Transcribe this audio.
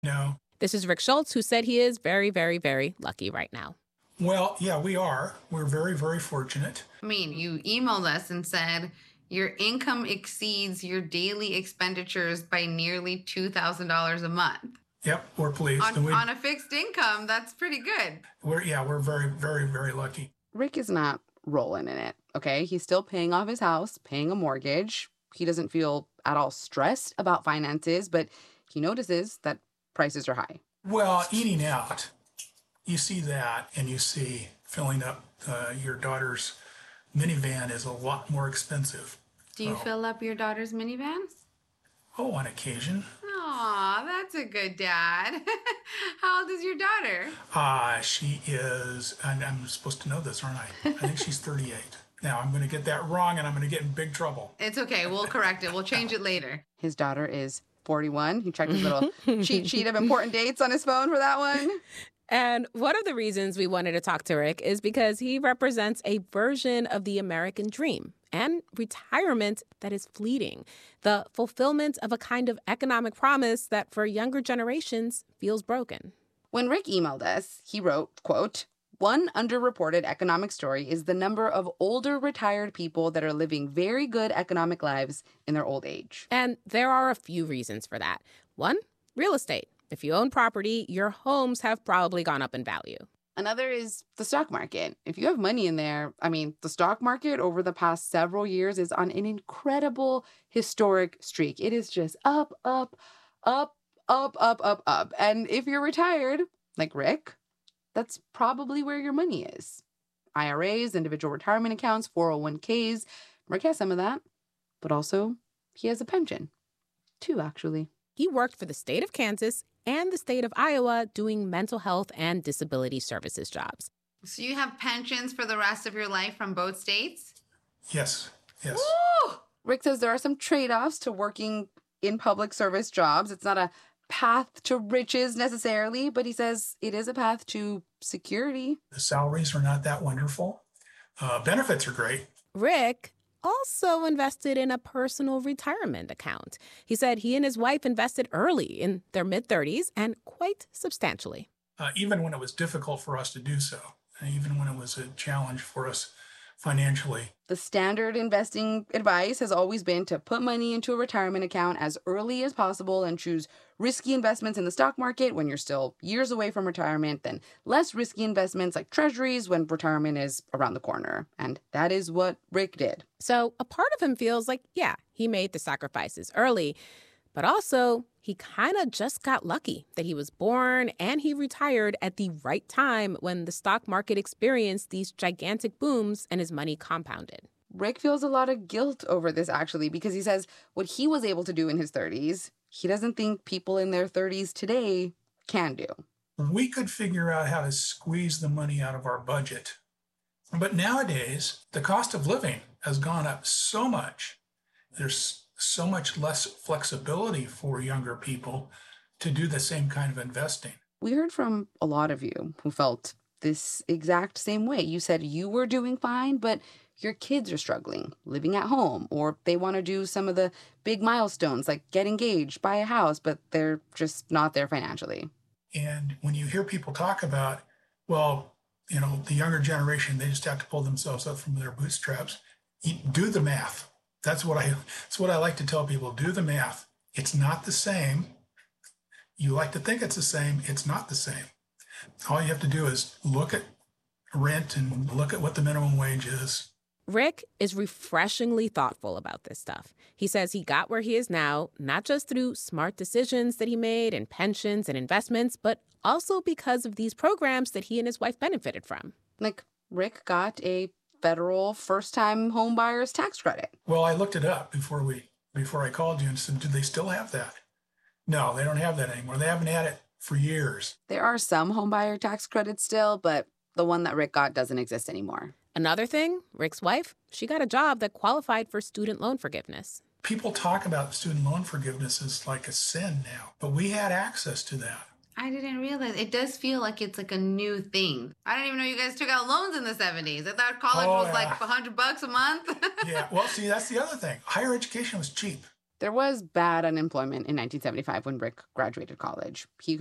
No. This is Rick Schultz, who said he is very, very, very lucky right now. Well, yeah, we are. We're very, very fortunate. I mean, you emailed us and said your income exceeds your daily expenditures by nearly $2,000 a month. Yep, we're pleased. On a fixed income, that's pretty good. We're very, very, very lucky. Rick is not rolling in it, okay? He's still paying off his house, paying a mortgage. He doesn't feel at all stressed about finances, but he notices that prices are high. Well, eating out, you see that, and you see filling up your daughter's minivan is a lot more expensive. Do you fill up your daughter's minivan? Oh, on occasion. Aw, that's a good dad. How old is your daughter? She is, and I'm supposed to know this, aren't I? I think she's 38. Now, I'm going to get that wrong, and I'm going to get in big trouble. It's okay. We'll correct it. We'll change it later. His daughter is 41. He checked his little cheat sheet of important dates on his phone for that one. And one of the reasons we wanted to talk to Rick is because he represents a version of the American dream and retirement that is fleeting, the fulfillment of a kind of economic promise that for younger generations feels broken. When Rick emailed us, he wrote, quote, "One underreported economic story is the number of older retired people that are living very good economic lives in their old age." And there are a few reasons for that. One, real estate. If you own property, your homes have probably gone up in value. Another is the stock market. If you have money in there, the stock market over the past several years is on an incredible historic streak. It is just up, up, up, up, up, up, up. And if you're retired, like Rick, that's probably where your money is. IRAs, individual retirement accounts, 401ks. Rick has some of that, but also he has a pension. 2, actually. He worked for the state of Kansas and the state of Iowa doing mental health and disability services jobs. So you have pensions for the rest of your life from both states? Yes. Woo! Rick says there are some trade-offs to working in public service jobs. It's not a path to riches necessarily, but he says it is a path to security. The salaries are not that wonderful. Benefits are great. Rick also invested in a personal retirement account. He said he and his wife invested early in their mid-30s and quite substantially. Even when it was difficult for us to do so, even when it was a challenge for us financially. The standard investing advice has always been to put money into a retirement account as early as possible and choose risky investments in the stock market when you're still years away from retirement, then less risky investments like treasuries when retirement is around the corner. And that is what Rick did. So a part of him feels like, yeah, he made the sacrifices early, but also he kind of just got lucky that he was born and he retired at the right time when the stock market experienced these gigantic booms and his money compounded. Rick feels a lot of guilt over this, actually, because he says what he was able to do in his 30s, he doesn't think people in their 30s today can do. We could figure out how to squeeze the money out of our budget. But nowadays, the cost of living has gone up so much. There's so much less flexibility for younger people to do the same kind of investing. We heard from a lot of you who felt this exact same way. You said you were doing fine, but your kids are struggling, living at home, or they want to do some of the big milestones like get engaged, buy a house, but they're just not there financially. And when you hear people talk about, well, the younger generation, they just have to pull themselves up from their bootstraps, do the math. That's what I like to tell people. Do the math. It's not the same. You like to think it's the same. It's not the same. All you have to do is look at rent and look at what the minimum wage is. Rick is refreshingly thoughtful about this stuff. He says he got where he is now, not just through smart decisions that he made and pensions and investments, but also because of these programs that he and his wife benefited from. Like, Rick got a federal first-time home buyers tax credit. Well, I looked it up before I called you and said, do they still have that? No, they don't have that anymore. They haven't had it for years. There are some homebuyer tax credits still, but the one that Rick got doesn't exist anymore. Another thing, Rick's wife, she got a job that qualified for student loan forgiveness. People talk about student loan forgiveness as like a sin now, but we had access to that. I didn't realize. It does feel like it's like a new thing. I didn't even know you guys took out loans in the 70s. I thought college was like $100 a month. Yeah, well, see, that's the other thing. Higher education was cheap. There was bad unemployment in 1975 when Rick graduated college. He